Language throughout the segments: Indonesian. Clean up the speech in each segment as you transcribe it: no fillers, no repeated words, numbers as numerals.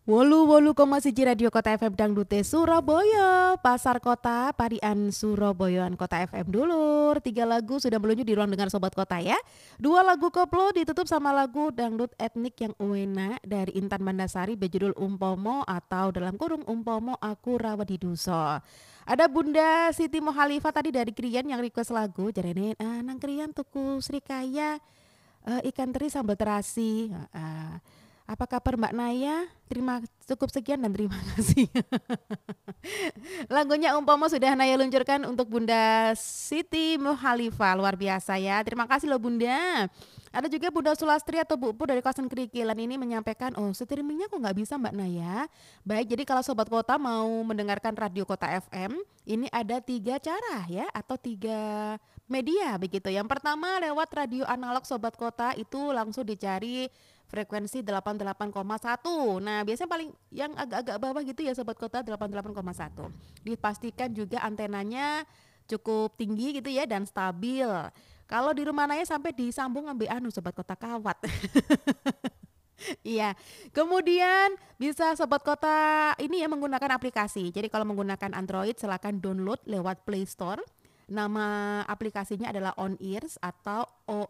Wolu koma siji Radio Kota FM Dangdute Surabaya, Pasar Kota, Parian Surabayaan Kota FM dulur. 3 lagu sudah meluncur di ruang dengar Sobat Kota ya. 2 lagu koplo ditutup sama lagu dangdut etnik yang uena dari Intan Mandasari berjudul Umpomo atau dalam kurung Umpomo Aku Rawadi Duso. Ada Bunda Siti Mohalifah tadi dari Krian yang request lagu jarene nang Krian tuku Srikaya ikan teri sambal terasi. Apa kabar Mbak Naya? Cukup sekian dan terima kasih. Lagunya Umpama sudah Naya luncurkan untuk Bunda Siti Muhalifah. Luar biasa ya. Terima kasih loh Bunda. Ada juga Bunda Sulastri atau Bu Pu dari kawasan Kerikilan ini menyampaikan, oh streamingnya kok nggak bisa Mbak Naya. Baik, jadi kalau Sobat Kota mau mendengarkan Radio Kota FM, ini ada 3 cara ya, atau 3 media begitu. Yang pertama lewat radio analog Sobat Kota, itu langsung dicari frekuensi 88,1. Nah, biasanya paling yang agak-agak bawah gitu ya Sobat Kota 88,1. Dipastikan juga antenanya cukup tinggi gitu ya dan stabil. Kalau di rumah Naya sampai disambung ambil Sobat Kota kawat. Iya. Kemudian bisa Sobat Kota ini ya menggunakan aplikasi. Jadi kalau menggunakan Android silakan download lewat Play Store. Nama aplikasinya adalah On Ears atau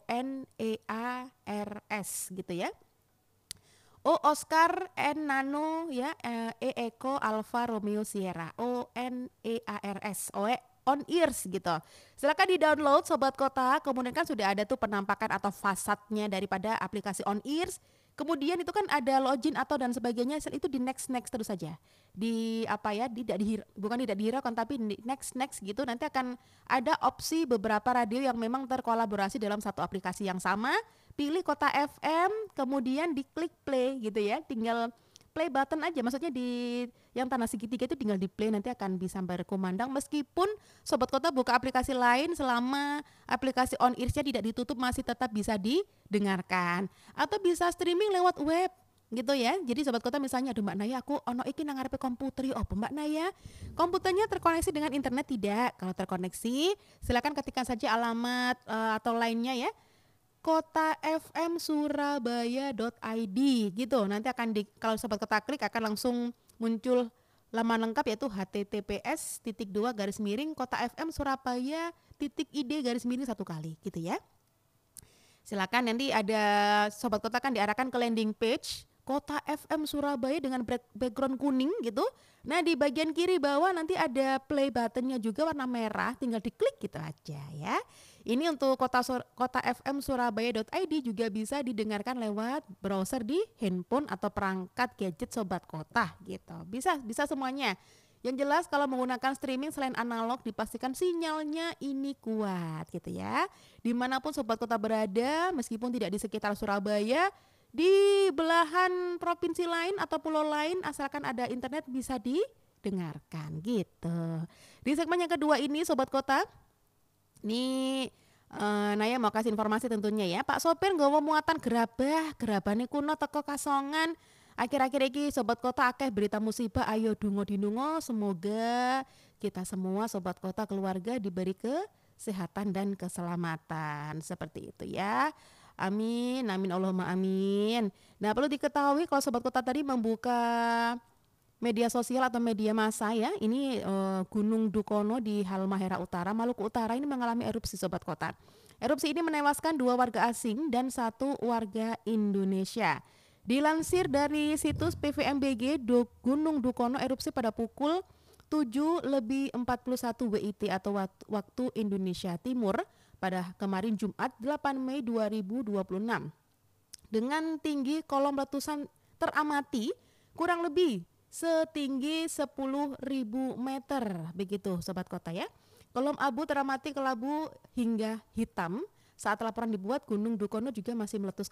ONEARS gitu ya. O Oscar N Nano ya Eko Alfa Romeo Sierra ONEARS On Ears gitu. Silakan di-download Sobat Kota. Kemudian kan sudah ada tuh penampakan atau fasadnya daripada aplikasi On Ears. Kemudian itu kan ada login atau dan sebagainya, itu di next terus saja. Di apa ya, bukan tidak dihiraukan tapi di next gitu, nanti akan ada opsi beberapa radio yang memang terkolaborasi dalam satu aplikasi yang sama. Pilih Kota FM, kemudian diklik play gitu ya. Tinggal play button aja, maksudnya di yang tanda segitiga itu tinggal di play, nanti akan bisa berkumandang meskipun Sobat Kota buka aplikasi lain selama aplikasi On Ears-nya tidak ditutup masih tetap bisa didengarkan atau bisa streaming lewat web gitu ya. Jadi Sobat Kota misalnya, aduh Mbak Naya aku ono iki nang ngarepe komputer apa Mbak Naya? Komputernya terkoneksi dengan internet tidak? Kalau terkoneksi silakan ketikkan saja alamat atau lainnya ya. kotafmsurabaya.id gitu. Nanti akan kalau Sobat Kota klik akan langsung muncul laman lengkap yaitu https://kotafmsurabaya.id satu kali gitu ya. Silakan nanti ada Sobat Kota kan diarahkan ke landing page Kota FM Surabaya dengan background kuning gitu. Nah di bagian kiri bawah nanti ada play buttonnya juga warna merah, tinggal diklik gitu aja ya. Ini untuk Kota FM Surabaya.id juga bisa didengarkan lewat browser di handphone atau perangkat gadget Sobat Kota gitu. Bisa semuanya. Yang jelas kalau menggunakan streaming selain analog dipastikan sinyalnya ini kuat gitu ya. Dimanapun Sobat Kota berada, meskipun tidak di sekitar Surabaya, di belahan provinsi lain atau pulau lain, asalkan ada internet bisa didengarkan gitu. Di segmen yang kedua ini Sobat Kota, nih Naya mau kasih informasi tentunya ya. Pak sopir nggawa muatan gerabane kuno teko Kasongan. Akhir-akhir ini Sobat Kota akeh berita musibah, ayo dungo dinungo, semoga kita semua Sobat Kota keluarga diberi kesehatan dan keselamatan seperti itu ya. Amin, amin Allahumma amin. Nah perlu diketahui kalau Sobat Kota tadi membuka media sosial atau media massa ya, ini Gunung Dukono di Halmahera Utara, Maluku Utara ini mengalami erupsi Sobat Kota. Erupsi ini menewaskan 2 warga asing dan 1 warga Indonesia. Dilansir dari situs PVMBG, Gunung Dukono erupsi pada pukul 7:41 WIT atau waktu Indonesia Timur pada kemarin Jumat 8 Mei 2026 dengan tinggi kolom letusan teramati kurang lebih setinggi 10.000 meter begitu Sobat Kota ya. Kolom abu teramati kelabu hingga hitam. Saat laporan dibuat, Gunung Dukono juga masih meletus